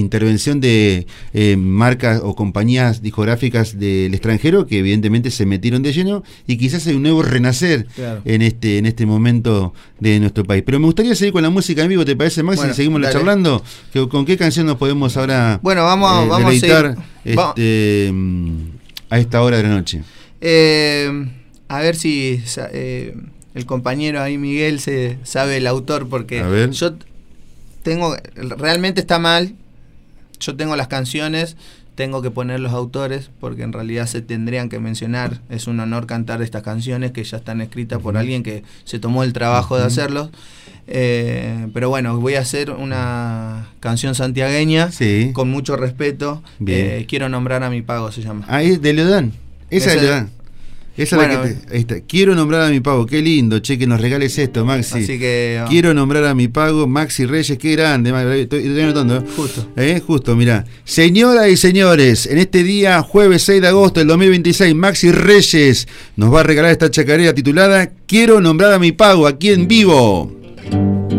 intervención de marcas o compañías discográficas del extranjero que evidentemente se metieron de lleno y quizás hay un nuevo renacer en este momento de nuestro país. Pero me gustaría seguir con la música en vivo, ¿te parece, Maxi? Bueno, seguimos charlando. ¿Con qué canción nos podemos ahora deleitar a esta hora de la noche? A ver si el compañero ahí Miguel se sabe el autor, porque yo tengo, realmente está mal, yo tengo las canciones, tengo que poner los autores, porque en realidad se tendrían que mencionar, es un honor cantar estas canciones que ya están escritas por alguien que se tomó el trabajo de hacerlos, pero bueno, voy a hacer una canción santiagueña con mucho respeto, Quiero nombrar a mi pago se llama. Ah, es de Leodán, esa es de Leodán. Esa es la que quiero nombrar a mi pago, qué lindo, che, que nos regales esto, Maxi. Así que quiero nombrar a mi pago, Maxi Reyes, qué grande, estoy anotando. Justo, mirá. Señoras y señores, en este día, jueves 6 de agosto del 2026, Maxi Reyes nos va a regalar esta chacarera titulada Quiero nombrar a mi pago, aquí en vivo.